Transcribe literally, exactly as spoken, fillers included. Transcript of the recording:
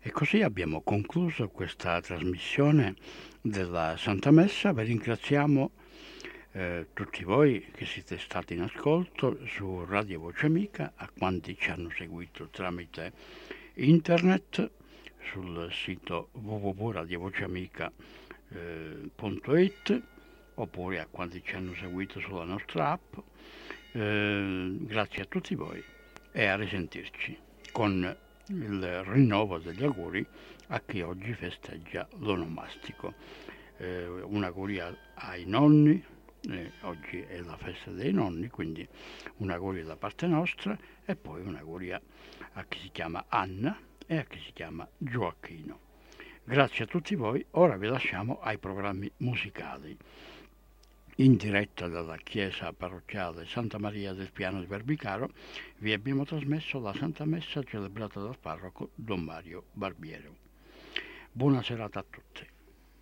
E così abbiamo concluso questa trasmissione della Santa Messa. Vi ringraziamo eh, tutti voi che siete stati in ascolto su Radio Voce Amica, a quanti ci hanno seguito tramite internet sul sito w w w punto radio voce amica punto it, oppure a quanti ci hanno seguito sulla nostra app. Eh, grazie a tutti voi e a risentirci con il rinnovo degli auguri a chi oggi festeggia l'onomastico. Eh, un augurio ai nonni, eh, oggi è la festa dei nonni, quindi un augurio da parte nostra, e poi un augurio a chi si chiama Anna e a chi si chiama Gioacchino. Grazie a tutti voi, ora vi lasciamo ai programmi musicali. In diretta dalla chiesa parrocchiale Santa Maria del Piano di Verbicaro vi abbiamo trasmesso la Santa Messa celebrata dal parroco Don Mario Barbiero. Buona serata a tutti.